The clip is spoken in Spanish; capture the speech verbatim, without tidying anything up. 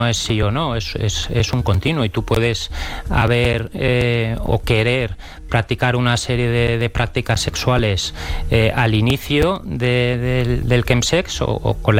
no es sí o no, es, es, es un continuo, y tú puedes haber eh, o querer practicar una serie de, de prácticas sexuales eh, al inicio de, de, del chemsex o, o con la